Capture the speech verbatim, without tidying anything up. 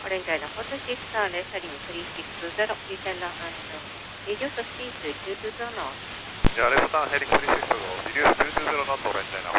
Orange China four two six, Charlie, heading three six zero, descend and reduce speed to two two zero knots. Yeah, left turn heading three six zero, reduce two two zero knots, Orange China.